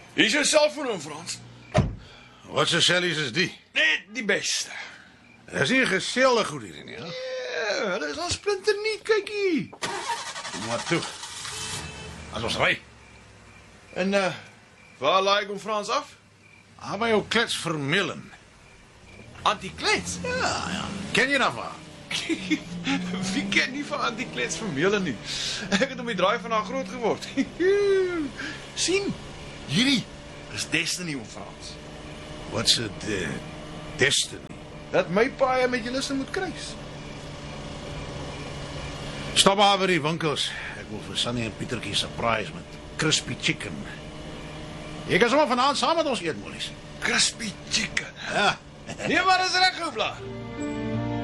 Hier is jou selfoon, Frans. Wat se sellies is die? Net die beste. Dis nie geselde goed hier nie, hè? Ja, hulle is al splinternuut, kyk hier. Maar toe. As ons ry. En waar laai ek om Frans af? By jou klets vermillen. Antiklets? Ja. Ken jy daarvan? Wie ken nie van antiklets vermeulen nie? Ek het om die draai van haar groot geword. Sien, hierdie is Destiny, om Frans. What's it destiny? Dat my paai met julle moet kruis. Stop maar by die winkels. Ek wil vir Sunny en Pietertjie surprise met crispy chicken. Jy kan sommer vanaand saam met ons eet, Mollies. Crispy chicken. Ja. Nee, maar is reg, Goubla.